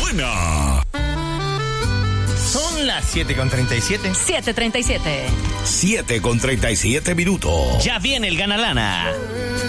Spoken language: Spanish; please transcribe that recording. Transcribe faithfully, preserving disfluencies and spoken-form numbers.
buena. Son las siete con treinta y siete. siete treinta y siete. siete con treinta y siete minutos. Ya viene el Gana Lana.